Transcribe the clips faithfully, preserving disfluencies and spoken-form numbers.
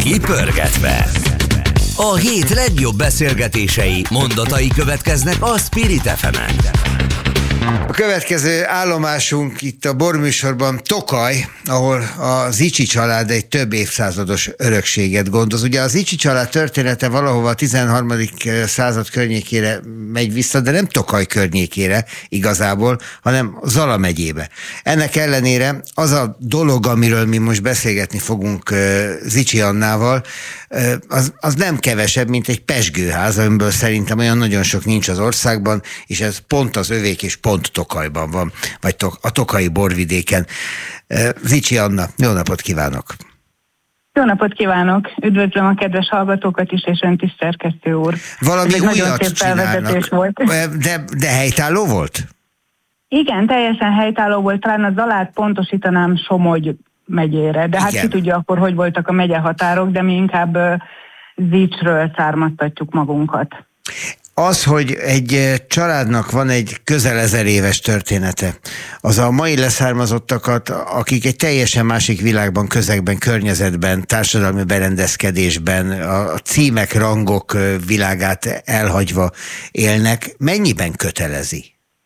Kipörgetve. A hét legjobb beszélgetései, mondatai következnek a Spirit ef emen. A következő állomásunk itt a borműsorban Tokaj, ahol a Zichy család egy több évszázados örökséget gondoz. Ugye a Zichy család története valahova a tizenharmadik század környékére megy vissza, de nem Tokaj környékére igazából, hanem Zala megyébe. Ennek ellenére az a dolog, amiről mi most beszélgetni fogunk Zichy Annával, az, az nem kevesebb, mint egy pezsgőház, amiből szerintem olyan nagyon sok nincs az országban, és ez pont az övék és pont Tokajban van, vagy a tokaji borvidéken. Zichy Anna, jó napot kívánok! Jó napot kívánok! Üdvözlöm a kedves hallgatókat is, és önt is, szerkesztő úr. Valami újat nagyon szép felvezetés volt. De, de helytálló volt? Igen, teljesen helytálló volt. Talán a Zalát pontosítanám Somogy megyére, de hát igen, ki tudja akkor, hogy voltak a megyehatárok, de mi inkább Zicsről származtatjuk magunkat. Az, hogy egy családnak van egy közel ezer éves története, az a mai leszármazottakat, akik egy teljesen másik világban, közegben, környezetben, társadalmi berendezkedésben, a címek, rangok világát elhagyva élnek, mennyiben kötelezi?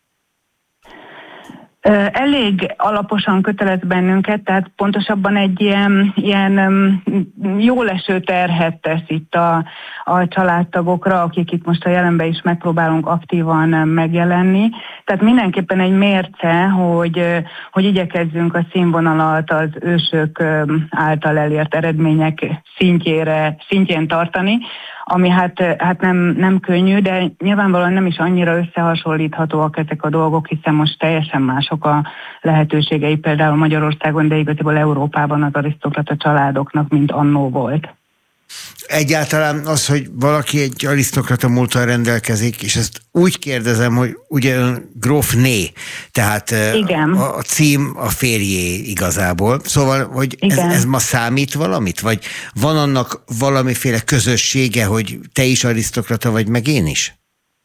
Elég alaposan kötelez bennünket, tehát pontosabban egy ilyen, ilyen jól eső terhet tesz itt a, a családtagokra, akik itt most a jelenben is megpróbálunk aktívan megjelenni. Tehát mindenképpen egy mérce, hogy, hogy igyekezzünk a színvonalat az ősök által elért eredmények szintjére, szintjén tartani, ami hát, hát nem, nem könnyű, de nyilvánvalóan nem is annyira összehasonlíthatóak ezek a dolgok, hiszen most teljesen mások a lehetőségei például Magyarországon, de igazából Európában az arisztokrata családoknak, mint annó volt. Egyáltalán az, hogy valaki egy arisztokrata múlttal rendelkezik, és ezt úgy kérdezem, hogy ugye ön grófné, tehát a, a cím a férjé igazából. Szóval, hogy ez, ez ma számít valamit? Vagy van annak valamiféle közössége, hogy te is arisztokrata vagy, meg én is?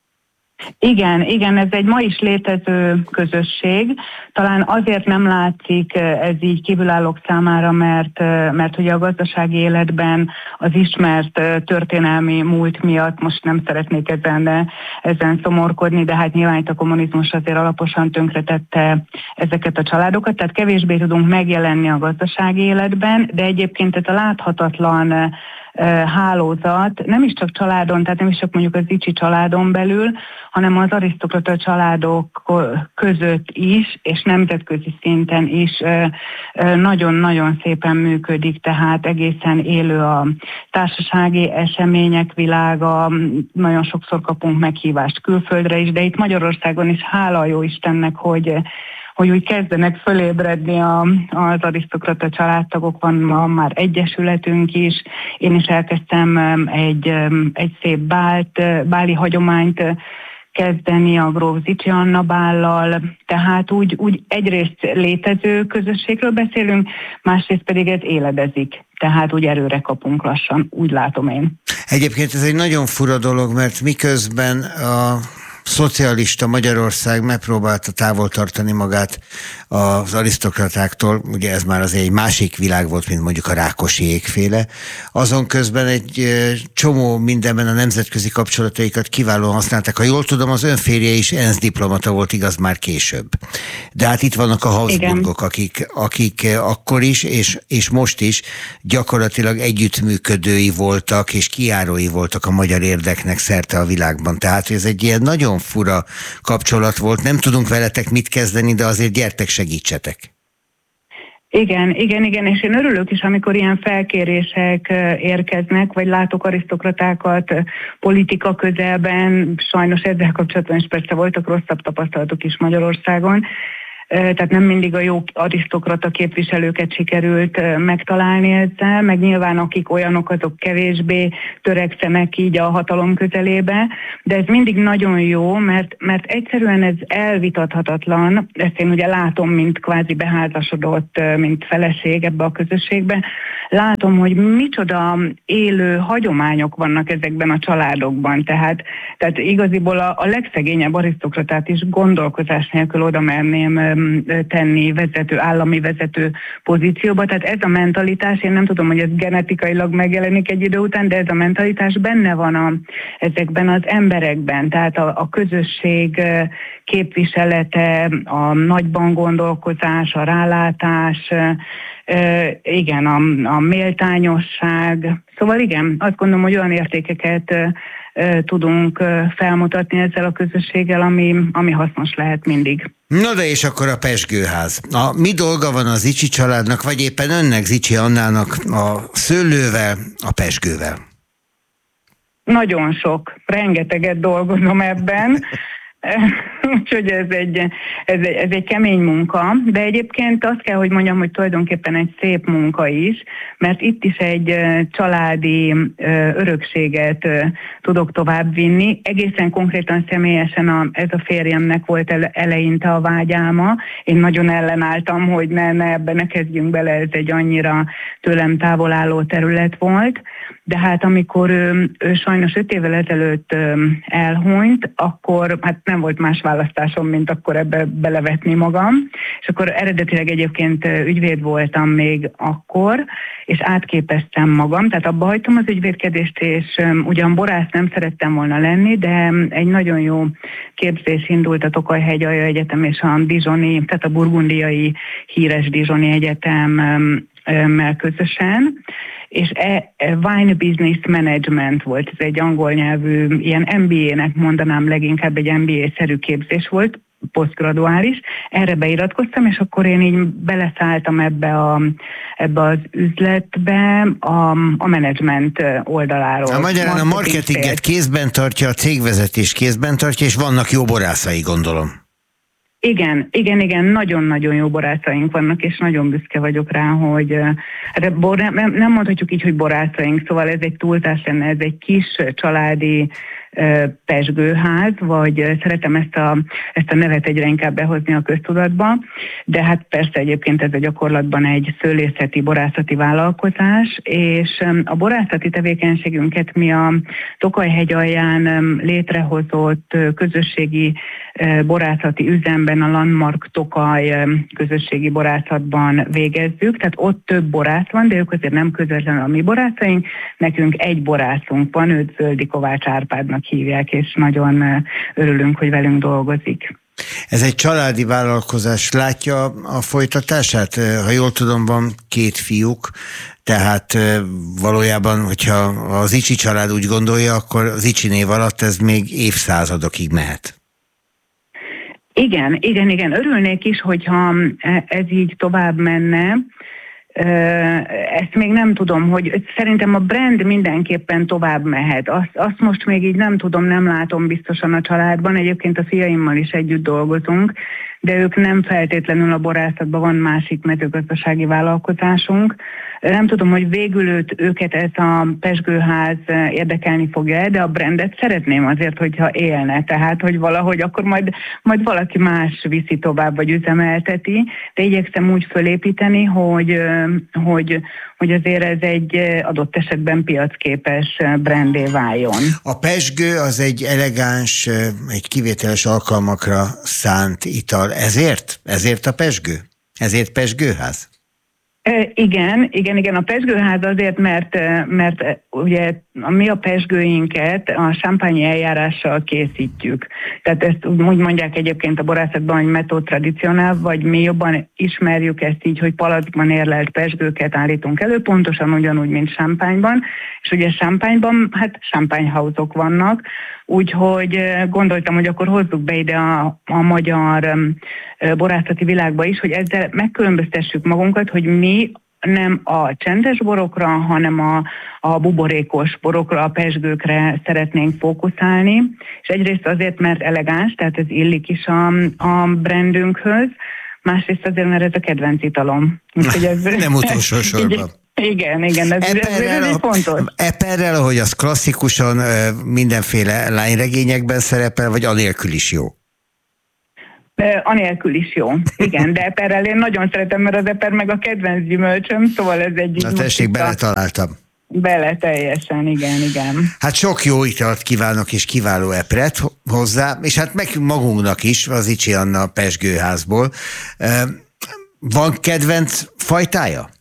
Igen, igen, ez egy ma is létező közösség. Talán azért nem látszik ez így kívülállók számára, mert, mert ugye a gazdasági életben az ismert történelmi múlt miatt, most nem szeretnék ezen, ezen szomorkodni, de hát nyilván itt a kommunizmus azért alaposan tönkretette ezeket a családokat, tehát kevésbé tudunk megjelenni a gazdasági életben, de egyébként ez a láthatatlan hálózat nem is csak családon, tehát nem is csak mondjuk az Zichy családon belül, hanem az arisztokrata családok között is, és nemzetközi szinten is nagyon-nagyon szépen működik, tehát egészen élő a társasági események világa, nagyon sokszor kapunk meghívást külföldre is, de itt Magyarországon is hála jó Istennek, hogy hogy úgy kezdenek fölébredni a, az arisztokrata családtagok, van ma már egyesületünk is. Én is elkezdtem egy, egy szép bált, báli hagyományt kezdeni a gróf Zichy Anna bállal, tehát úgy, úgy egyrészt létező közösségről beszélünk, másrészt pedig ez éledezik, tehát úgy erőre kapunk lassan, úgy látom én. Egyébként ez egy nagyon fura dolog, mert miközben a szocialista Magyarország megpróbálta távol tartani magát az arisztokratáktól, ugye ez már azért egy másik világ volt, mint mondjuk a Rákosiékféle. Azon közben egy csomó mindenben a nemzetközi kapcsolataikat kiválóan használták. Ha jól tudom, az önférje is ENSZ diplomata volt, igaz, már később. De hát itt vannak a Habsburgok, akik, akik akkor is, és, és most is gyakorlatilag együttműködői voltak, és kijárói voltak a magyar érdeknek szerte a világban. Tehát ez egy ilyen nagyon fura kapcsolat volt. Nem tudunk veletek mit kezdeni, de azért gyertek, segítsetek. Igen, igen, igen, és én örülök is, amikor ilyen felkérések érkeznek, vagy látok arisztokratákat politika közelben, sajnos ezzel kapcsolatban is persze voltak rosszabb tapasztalatok is Magyarországon, tehát nem mindig a jó arisztokrata képviselőket sikerült megtalálni ezzel, meg nyilván akik olyanok, azok kevésbé törekszenek így a hatalom közelébe, de ez mindig nagyon jó, mert, mert egyszerűen ez elvitathatatlan, ezt én ugye látom, mint kvázi beházasodott, mint feleség ebbe a közösségbe, látom, hogy micsoda élő hagyományok vannak ezekben a családokban. Tehát, tehát igaziból a, a legszegényebb arisztokratát is gondolkozás nélkül oda merném tenni vezető, állami vezető pozícióba. Tehát ez a mentalitás, én nem tudom, hogy ez genetikailag megjelenik egy idő után, de ez a mentalitás benne van a, ezekben az emberekben. Tehát a, a közösség képviselete, a nagyban gondolkozás, a rálátás, igen, a, a méltányosság. Szóval igen, azt gondolom, hogy olyan értékeket tudunk felmutatni ezzel a közösséggel, ami, ami hasznos lehet mindig. Na de és akkor a pezsgőház. A mi dolga van az Zichy családnak, vagy éppen önnek, Zichy Annának a szőlővel, a pezsgővel? Nagyon sok, rengeteget dolgozom ebben. Úgyhogy ez egy, ez, egy, ez egy kemény munka, de egyébként azt kell, hogy mondjam, hogy tulajdonképpen egy szép munka is, mert itt is egy családi örökséget tudok továbbvinni. Egészen konkrétan személyesen a, ez a férjemnek volt ele, eleinte a vágyálma. Én nagyon ellenálltam, hogy ne, ne ebbe ne kezdjünk bele, ez egy annyira tőlem távol álló terület volt. De hát amikor ő, ő sajnos öt évvel ezelőtt elhunyt, akkor hát nem volt más választásom, mint akkor ebbe belevetni magam. És akkor eredetileg egyébként ügyvéd voltam még akkor, és átképeztem magam, tehát abba hagytam az ügyvédkedést, és ugyan borász nem szerettem volna lenni, de egy nagyon jó képzés indult a Tokaj-Hegyalja Egyetem és a Dijoni, tehát a burgundiai híres Dijoni Egyetemmel közösen, és e, e Wine Business Management volt, ez egy angol nyelvű, ilyen em bé á-nek mondanám, leginkább egy em bé á-szerű képzés volt, posztgraduális, erre beiratkoztam, és akkor én így beleszálltam ebbe, a, ebbe az üzletbe a, a menedzsment oldaláról. A magyarán a marketinget kézben tartja, a cégvezetés kézben tartja, és vannak jó borászai, gondolom. Igen, igen, igen, nagyon-nagyon jó borászaink vannak, és nagyon büszke vagyok rá, hogy hát bor, nem, nem mondhatjuk így, hogy borászaink, szóval ez egy túlzás lenne, ez egy kis családi pezsgőház, vagy szeretem ezt a, ezt a nevet egyre inkább behozni a köztudatba, de hát persze egyébként ez a gyakorlatban egy szőlészeti, borászati vállalkozás, és a borászati tevékenységünket mi a Tokaj-Hegyalján létrehozott közösségi borászati üzemben, a Landmark Tokaj közösségi borászatban végezzük, tehát ott több borász van, de ők azért nem közvetlenül a mi borászaink, nekünk egy borászunk van, őt Zöldi Kovács Árpádnak hívják, és nagyon örülünk, hogy velünk dolgozik. Ez egy családi vállalkozás. Látja a folytatását? Ha jól tudom, van két fiúk, tehát valójában, hogyha a Zichy család úgy gondolja, akkor az Zichy név alatt ez még évszázadokig mehet. Igen, igen, igen. Örülnék is, hogyha ez így tovább menne. Ezt még nem tudom, hogy szerintem a brand mindenképpen tovább mehet. Azt, azt most még így nem tudom, nem látom biztosan a családban. Egyébként a fiaimmal is együtt dolgozunk, de ők nem feltétlenül a borászatban, van másik mezőgazdasági vállalkozásunk. Nem tudom, hogy végül őt, őket ez a pezsgőház érdekelni fogja, de a brandet szeretném azért, hogyha élne. Tehát, hogy valahogy akkor majd, majd valaki más viszi tovább, vagy üzemelteti, de igyekszem úgy fölépíteni, hogy, hogy, hogy azért ez egy adott esetben piacképes brandé váljon. A pezsgő az egy elegáns, egy kivételes alkalmakra szánt ital. Ezért? Ezért a pezsgő? Ezért pezsgőház? Igen, igen, igen, a pezsgőház azért, mert, mert ugye mi a pezsgőinket a champagne eljárással készítjük. Tehát ezt úgy mondják egyébként a borászatban, hogy metód tradicionál, vagy mi jobban ismerjük ezt így, hogy palackban érlelt pezsgőket állítunk elő, pontosan ugyanúgy, mint champagneban, és ugye champagneban, hát champagne house-ok vannak, úgyhogy gondoltam, hogy akkor hozzuk be ide a, a magyar borászati világba is, hogy ezzel megkülönböztessük magunkat, hogy mi nem a csendes borokra, hanem a, a buborékos borokra, a pezsgőkre szeretnénk fókuszálni, és egyrészt azért, mert elegáns, tehát ez illik is a, a brandünkhöz, másrészt azért, mert ez a kedvenc italom. Ez, nem utolsó sorban. Igen, igen, ez, ez, ez egy fontos. Eperrel, ahogy az klasszikusan mindenféle lányregényekben szerepel, vagy anélkül is jó? Anélkül is jó. Igen, de eperrel én nagyon szeretem, mert az eper meg a kedvenc gyümölcsöm, szóval ez egy... Na tessék, beletaláltam. Bele teljesen, igen, igen. Hát sok jó italt kívánok, és kiváló epret hozzá, és hát meg magunknak is, az Icsi Anna Pezsgőházból. Van kedvenc fajtája?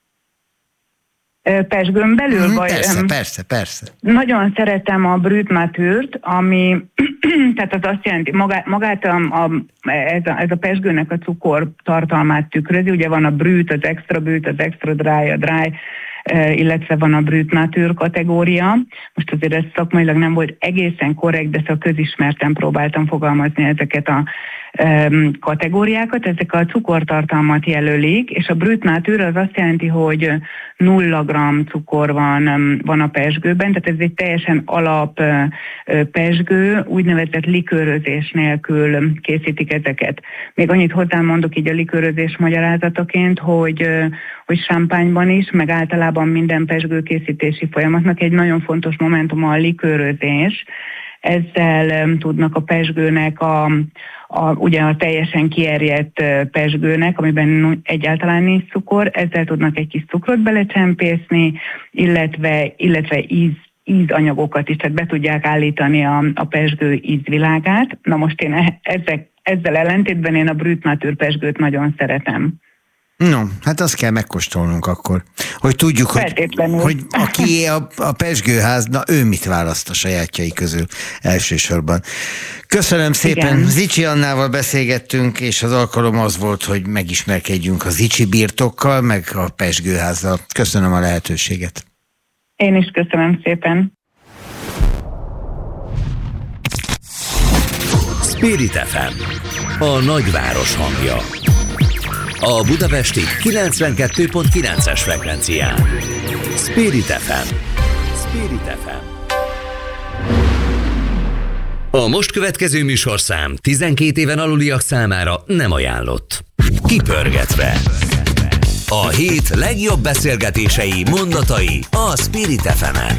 Pezsgőn belül? Mm, vagy, persze, persze, persze. Nagyon szeretem a Brut Naturt, ami, tehát az azt jelenti, magát, magát a, a, ez, a, ez a pezsgőnek a cukor tartalmát tükrözi, ugye van a Brut, az Extra Brut, az Extra Dry, a Dry, illetve van a Brut Natur kategória. Most azért ez szakmailag nem volt egészen korrekt, de szóval közismerten próbáltam fogalmazni ezeket a um, kategóriákat. Ezek a cukortartalmat jelölik, és a Brut Natur az azt jelenti, hogy nulla gramm cukor van, van a pezsgőben, tehát ez egy teljesen alap pezsgő, úgynevezett likőrözés nélkül készítik ezeket. Még annyit hozzámondok így a likőrözés magyarázataként, hogy, hogy sámpányban is, meg általában minden pezsgőkészítési folyamatnak egy nagyon fontos momentum a likőrözés. Ezzel tudnak a pezsgőnek a A, ugye a teljesen kierjedt pezsgőnek, amiben egyáltalán nincs cukor, ezzel tudnak egy kis cukrot belecsempészni, illetve, illetve íz, ízanyagokat is, tehát be tudják állítani a, a pezsgő ízvilágát. Na most én ezek, ezzel ellentétben én a Brut Natur pezsgőt nagyon szeretem. No, hát azt kell megkóstolnunk akkor, hogy tudjuk, hogy, hogy aki a, a Pezsgőház, na ő mit választ a sajátjai közül elsősorban. Köszönöm szépen, igen. Zicsi Annával beszélgettünk, és az alkalom az volt, hogy megismerkedjünk a Zicsi birtokkal, meg a Pezsgőházzal. Köszönöm a lehetőséget. Én is köszönöm szépen. Spirit ef em, a nagyváros hangja. A budapesti kilencvenkettő pont kilences frekvencián. Spirit ef em. Spirit ef em. A most következő műsorszám tizenkét éven aluliak számára nem ajánlott. Kipörgetve. A hét legjobb beszélgetései, mondatai a Spirit ef emen.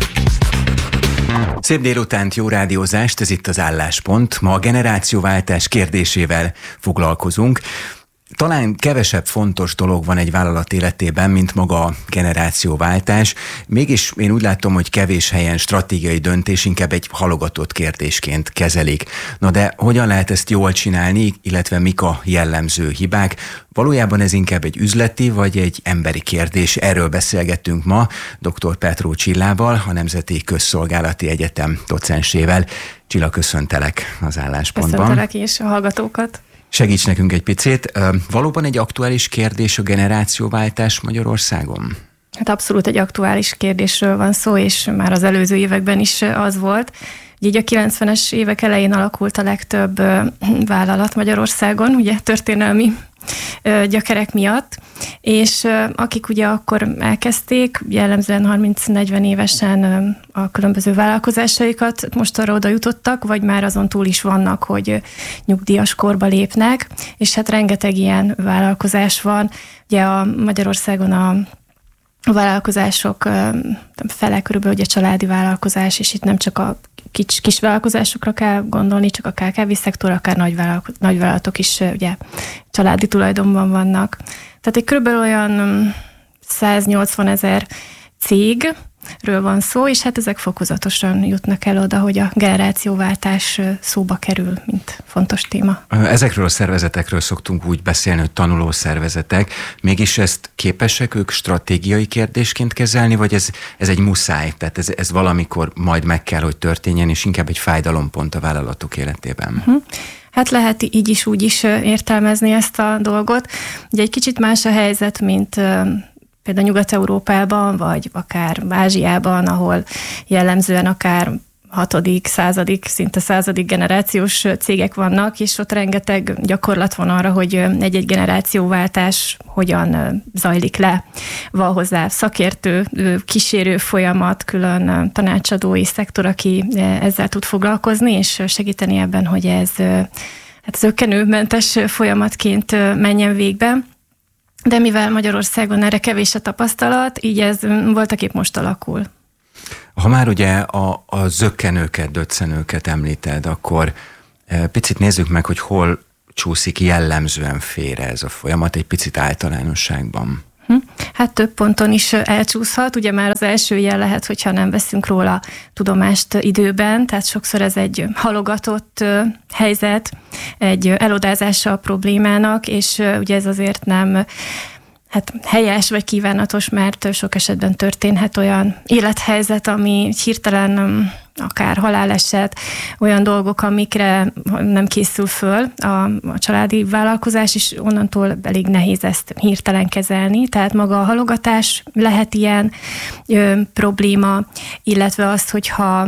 Szép délutánt, jó rádiózást, ez itt az Álláspont. Ma a generációváltás kérdésével foglalkozunk. Talán kevesebb fontos dolog van egy vállalat életében, mint maga a generációváltás. Mégis én úgy látom, hogy kevés helyen stratégiai döntés inkább egy halogatott kérdésként kezelik. Na de hogyan lehet ezt jól csinálni, illetve mik a jellemző hibák? Valójában ez inkább egy üzleti vagy egy emberi kérdés. Erről beszélgettünk ma dr. Petró Csillával, a Nemzeti Közszolgálati Egyetem docensével. Csilla, köszöntelek az Álláspontban. Köszöntelek is a hallgatókat. Segíts nekünk egy picit. Valóban egy aktuális kérdés a generációváltás Magyarországon? Hát abszolút egy aktuális kérdésről van szó, és már az előző években is az volt. Így a kilencvenes évek elején alakult a legtöbb vállalat Magyarországon, ugye történelmi gyökerek miatt, és akik ugye akkor elkezdték, jellemzően harminc-negyven évesen a különböző vállalkozásaikat, most arra oda jutottak, vagy már azon túl is vannak, hogy nyugdíjas korba lépnek, és hát rengeteg ilyen vállalkozás van. Ugye a Magyarországon a A vállalkozások fele körülbelül ugye családi vállalkozás, és itt nem csak a kis, kis vállalkozásokra kell gondolni, csak a ká ká vé szektor, akár nagy, vállalko- nagy vállalatok is ugye családi tulajdonban vannak. Tehát egy körülbelül olyan száznyolcvan ezer cégről van szó, és hát ezek fokozatosan jutnak el oda, hogy a generációváltás szóba kerül, mint fontos téma. Ezekről a szervezetekről szoktunk úgy beszélni, hogy tanuló szervezetek. Mégis ezt képesek ők stratégiai kérdésként kezelni, vagy ez, ez egy muszáj? Tehát ez, ez valamikor majd meg kell, hogy történjen, és inkább egy fájdalompont a vállalatok életében? Uh-huh. Hát lehet így is, úgy is értelmezni ezt a dolgot. Ugye egy kicsit más a helyzet, mint például Nyugat-Európában, vagy akár Ázsiában, ahol jellemzően akár hatodik, századik, szinte századik generációs cégek vannak, és ott rengeteg gyakorlat van arra, hogy egy-egy generációváltás hogyan zajlik le. Van hozzá szakértő, kísérő folyamat, külön tanácsadói szektor, aki ezzel tud foglalkozni, és segíteni ebben, hogy ez hát zökkenőmentes folyamatként menjen végbe. De mivel Magyarországon erre kevés a tapasztalat, így ez voltaképp most alakul. Ha már ugye a, a zökkenőket, döccenőket említed, akkor picit nézzük meg, hogy hol csúszik jellemzően félre ez a folyamat egy picit általánosságban? Hát több ponton is elcsúszhat, ugye már az első jel lehet, hogyha nem veszünk róla tudomást időben, tehát sokszor ez egy halogatott helyzet, egy elodázása a problémának, és ugye ez azért nem hát helyes vagy kívánatos, mert sok esetben történhet olyan élethelyzet, ami hirtelen akár haláleset, olyan dolgok, amikre nem készül föl a, a családi vállalkozás, és onnantól elég nehéz ezt hirtelen kezelni. Tehát maga a halogatás lehet ilyen ö, probléma, illetve az, hogyha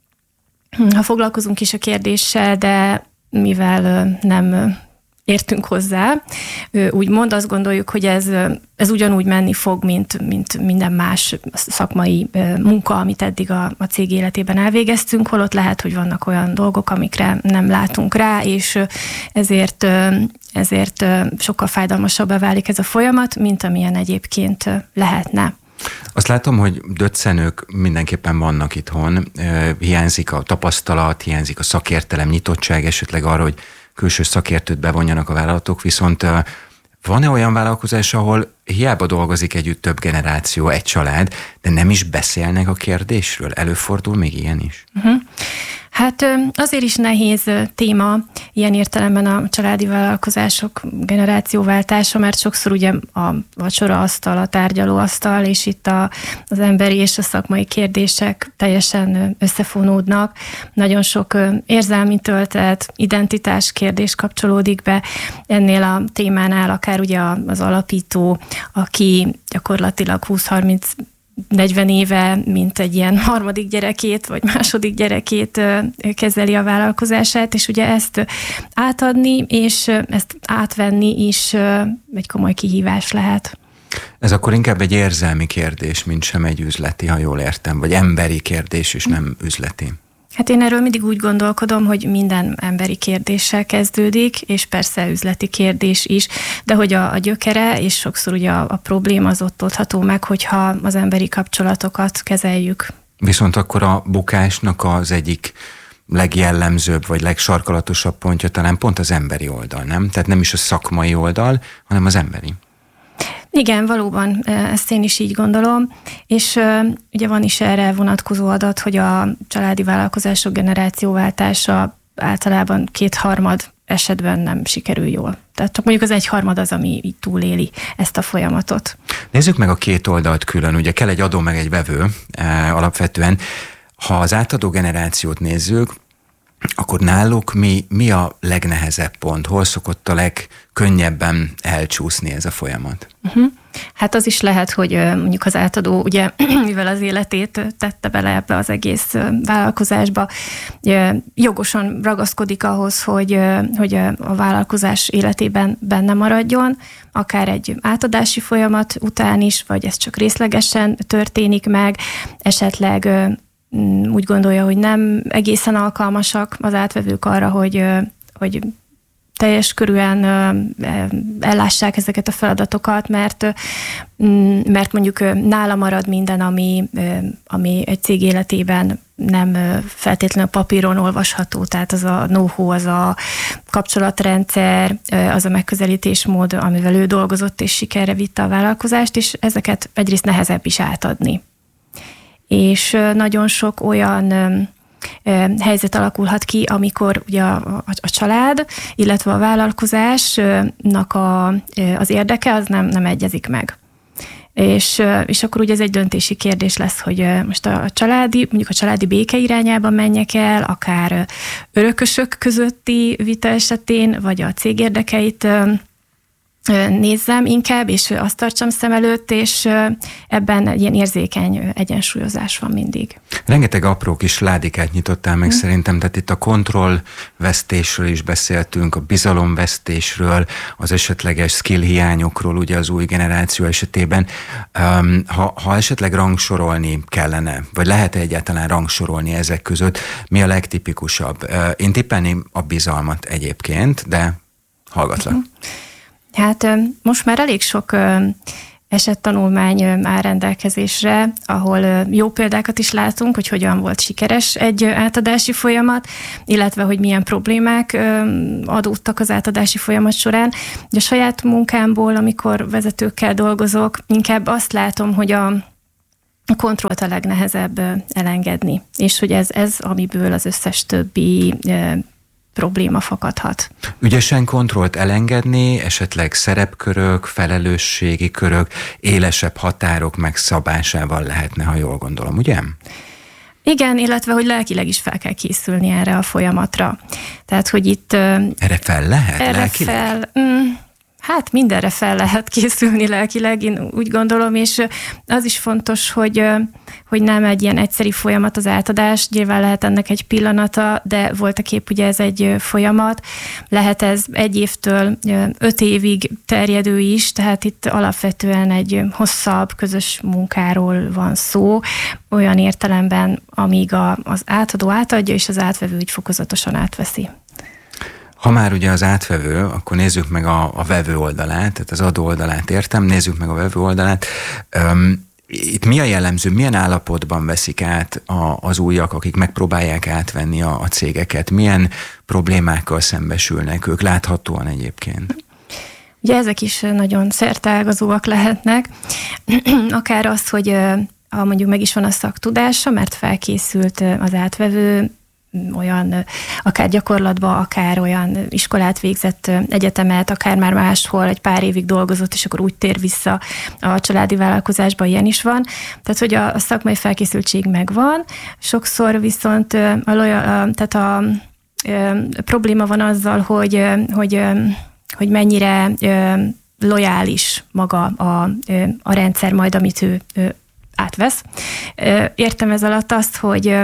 ha foglalkozunk is a kérdéssel, de mivel ö, nem értünk hozzá, úgymond azt gondoljuk, hogy ez, ez ugyanúgy menni fog, mint, mint minden más szakmai munka, amit eddig a, a cég életében elvégeztünk, holott lehet, hogy vannak olyan dolgok, amikre nem látunk rá, és ezért, ezért sokkal fájdalmasabbá válik ez a folyamat, mint amilyen egyébként lehetne. Azt látom, hogy döccenők mindenképpen vannak itthon, hiányzik a tapasztalat, hiányzik a szakértelem, nyitottság esetleg arra, hogy külső szakértőt bevonjanak a vállalatok, viszont van-e olyan vállalkozás, ahol hiába dolgozik együtt több generáció, egy család, de nem is beszélnek a kérdésről? Előfordul még ilyen is? Uh-huh. Hát azért is nehéz téma ilyen értelemben a családi vállalkozások generációváltása, mert sokszor ugye a vacsoraasztal, a tárgyalóasztal, és itt a, az emberi és a szakmai kérdések teljesen összefonódnak. Nagyon sok érzelmi töltet, identitás kérdés kapcsolódik be ennél a témánál, akár ugye az alapító, aki gyakorlatilag húsz-harminc negyven éve, mint egy ilyen harmadik gyerekét, vagy második gyerekét kezeli a vállalkozását, és ugye ezt átadni, és ezt átvenni is egy komoly kihívás lehet. Ez akkor inkább egy érzelmi kérdés, mint sem egy üzleti, ha jól értem, vagy emberi kérdés, és nem üzleti. Hát én erről mindig úgy gondolkodom, hogy minden emberi kérdéssel kezdődik, és persze üzleti kérdés is, de hogy a, a gyökere, és sokszor ugye a, a probléma az ott oldható meg, hogyha az emberi kapcsolatokat kezeljük. Viszont akkor a bukásnak az egyik legjellemzőbb, vagy legsarkalatosabb pontja talán pont az emberi oldal, nem? Tehát nem is a szakmai oldal, hanem az emberi. Igen, valóban ezt én is így gondolom, és ugye van is erre vonatkozó adat, hogy a családi vállalkozások generációváltása általában kétharmad esetben nem sikerül jól. Tehát csak mondjuk az egyharmad az, ami így túléli ezt a folyamatot. Nézzük meg a két oldalt külön. Ugye kell egy adó meg egy vevő alapvetően. Ha az átadó generációt nézzük, akkor náluk mi, mi a legnehezebb pont? Hol szokott a legkönnyebben elcsúszni ez a folyamat? Uh-huh. Hát az is lehet, hogy mondjuk az átadó, ugye, mivel az életét tette bele ebbe az egész vállalkozásba, jogosan ragaszkodik ahhoz, hogy, hogy a vállalkozás életében benne maradjon, akár egy átadási folyamat után is, vagy ez csak részlegesen történik meg, esetleg úgy gondolja, hogy nem egészen alkalmasak az átvevők arra, hogy, hogy teljes körűen ellássák ezeket a feladatokat, mert, mert mondjuk nála marad minden, ami, ami egy cég életében nem feltétlenül papíron olvasható, tehát az a know-how, az a kapcsolatrendszer, az a megközelítésmód, amivel ő dolgozott és sikerre vitte a vállalkozást, és ezeket egyrészt nehezebb is átadni. És nagyon sok olyan helyzet alakulhat ki, amikor ugye a, a, a család, illetve a vállalkozásnak a, az érdeke az nem, nem egyezik meg. És, és akkor ugye ez egy döntési kérdés lesz, hogy most a családi, mondjuk a családi béke irányába menjek el, akár örökösök közötti vita esetén, vagy a cég érdekeit nézzem inkább, és azt tartsam szem előtt, és ebben egy ilyen érzékeny egyensúlyozás van mindig. Rengeteg apró kis ládikát nyitottál meg hmm. szerintem, tehát itt a kontrollvesztésről is beszéltünk, a bizalomvesztésről, az esetleges skill hiányokról ugye az új generáció esetében. Ha, ha esetleg rangsorolni kellene, vagy lehet-e egyáltalán rangsorolni ezek között, mi a legtipikusabb? Én tippelném a bizalmat egyébként, de hallgatlak. Hmm. Hát most már elég sok esettanulmány áll rendelkezésre, ahol jó példákat is látunk, hogy hogyan volt sikeres egy átadási folyamat, illetve hogy milyen problémák adódtak az átadási folyamat során. De a saját munkámból, amikor vezetőkkel dolgozok, inkább azt látom, hogy a A kontrollt a legnehezebb elengedni, és hogy ez, ez amiből az összes többi e, probléma fakadhat. Ügyesen kontrollt elengedni, esetleg szerepkörök, felelősségi körök, élesebb határok megszabásával lehetne, ha jól gondolom, ugye? Igen, illetve, hogy lelkileg is fel kell készülni erre a folyamatra. Tehát, hogy itt... Erre fel lehet? Erre lelkileg? fel... Mm, Hát mindenre fel lehet készülni lelkileg, én úgy gondolom, és az is fontos, hogy, hogy nem egy ilyen egyszeri folyamat az átadás, nyilván lehet ennek egy pillanata, de voltaképp ugye ez egy folyamat, lehet ez egy évtől öt évig terjedő is, tehát itt alapvetően egy hosszabb közös munkáról van szó, olyan értelemben, amíg a, az átadó átadja, és az átvevő így fokozatosan átveszi. Ha már ugye az átvevő, akkor nézzük meg a, a vevő oldalát, tehát az adó oldalát értem, nézzük meg a vevő oldalát. Um, itt mi a jellemző, milyen állapotban veszik át a, az újak, akik megpróbálják átvenni a, a cégeket? Milyen problémákkal szembesülnek ők láthatóan egyébként? Ugye ezek is nagyon szerteágazóak lehetnek. Akár az, hogy ha mondjuk meg is van a szaktudása, mert felkészült az átvevő, olyan, akár gyakorlatban, akár olyan iskolát végzett, egyetemet, akár már máshol egy pár évig dolgozott, és akkor úgy tér vissza a családi vállalkozásba, ilyen is van. Tehát, hogy a, a szakmai felkészültség megvan, sokszor viszont a, a, tehát a, a, a probléma van azzal, hogy, hogy, hogy mennyire lojális maga a, a rendszer majd, amit ő átvesz. Értem ez alatt azt, hogy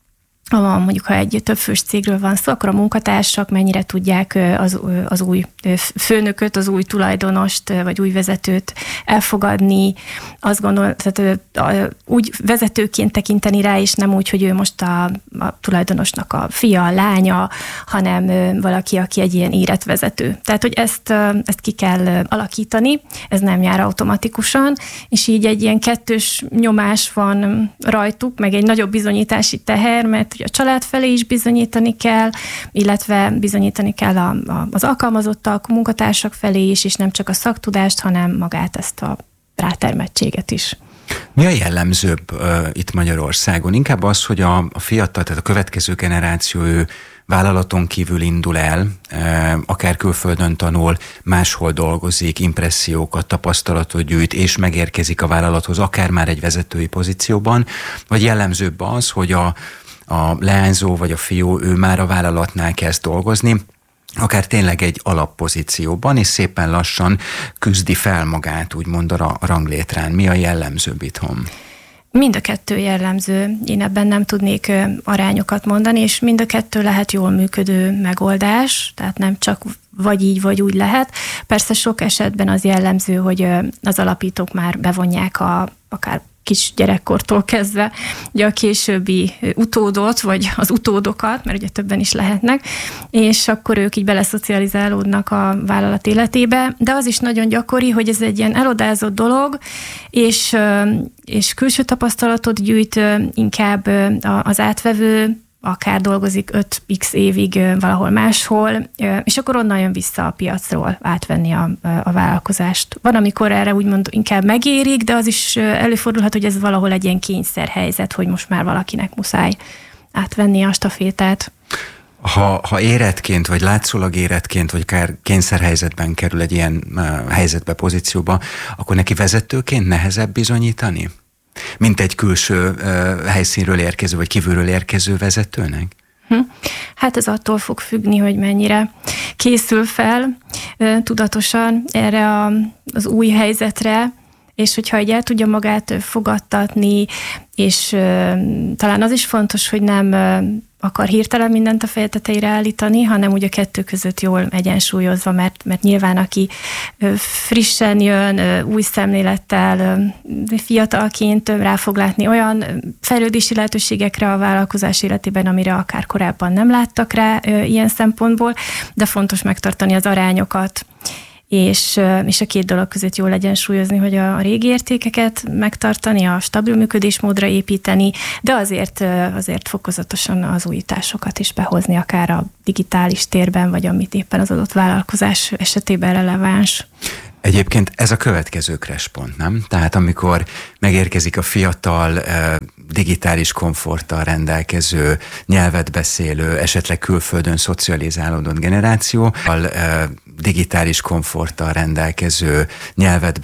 mondjuk, ha egy többfős cégről van szó, akkor a munkatársak mennyire tudják az, az új főnököt, az új tulajdonost, vagy új vezetőt elfogadni, azt gondolom, tehát úgy vezetőként tekinteni rá, és nem úgy, hogy ő most a, a tulajdonosnak a fia, a lánya, hanem valaki, aki egy ilyen érett vezető. Tehát, hogy ezt, ezt ki kell alakítani, ez nem jár automatikusan, és így egy ilyen kettős nyomás van rajtuk, meg egy nagyobb bizonyítási teher, mert a család felé is bizonyítani kell, illetve bizonyítani kell a, a, az alkalmazottak, a munkatársak felé is, és nem csak a szaktudást, hanem magát ezt a rátermettséget is. Mi a jellemzőbb uh, itt Magyarországon? Inkább az, hogy a, a fiatal, tehát a következő generáció ő vállalaton kívül indul el, uh, akár külföldön tanul, máshol dolgozik, impressziókat, tapasztalatot gyűjt, és megérkezik a vállalathoz, akár már egy vezetői pozícióban, vagy jellemzőbb az, hogy a a leányzó vagy a fiú, ő már a vállalatnál kezd dolgozni, akár tényleg egy alappozícióban, és szépen lassan küzdi fel magát, úgymond a ranglétrán. Mi a jellemzőbb itthon? Mind a kettő jellemző. Én ebben nem tudnék arányokat mondani, és mind a kettő lehet jól működő megoldás, tehát nem csak vagy így, vagy úgy lehet. Persze sok esetben az jellemző, hogy az alapítók már bevonják a, akár kis gyerekkortól kezdve ugye a későbbi utódot, vagy az utódokat, mert ugye többen is lehetnek, és akkor ők így beleszocializálódnak a vállalat életébe, de az is nagyon gyakori, hogy ez egy ilyen elodázott dolog, és, és külső tapasztalatot gyűjt inkább az átvevő, akár dolgozik öt x évig valahol máshol, és akkor onnan jön vissza a piacról átvenni a, a vállalkozást. Van, amikor erre úgymond inkább megérik, de az is előfordulhat, hogy ez valahol egy ilyen kényszerhelyzet, hogy most már valakinek muszáj átvenni a stafétát. Ha, ha érettként, vagy látszólag érettként, vagy akár kényszerhelyzetben kerül egy ilyen uh, helyzetbe, pozícióba, akkor neki vezetőként nehezebb bizonyítani? Mint egy külső uh, helyszínről érkező, vagy kívülről érkező vezetőnek? Hm. Hát ez attól fog függni, hogy mennyire készül fel uh, tudatosan erre a, az új helyzetre, és hogyha egy el tudja magát fogadtatni, és uh, talán az is fontos, hogy nem uh, akar hirtelen mindent a feje tetejére állítani, hanem úgy a kettő között jól egyensúlyozva, mert, mert nyilván aki frissen jön, új szemlélettel, fiatalként rá fog látni olyan fejlődési lehetőségekre a vállalkozás életében, amire akár korábban nem láttak rá ilyen szempontból, de fontos megtartani az arányokat. és, és a két dolog között jól egyensúlyozni, hogy a régi értékeket megtartani, a stabil működésmódra építeni, de azért, azért fokozatosan az újításokat is behozni, akár a digitális térben, vagy amit éppen az adott vállalkozás esetében releváns. Egyébként ez a következő crash-pont, nem? Tehát amikor megérkezik a fiatal, digitális komforttal rendelkező, nyelvet beszélő, esetleg külföldön szocializálódott generáció, a digitális komforttal rendelkező, nyelvet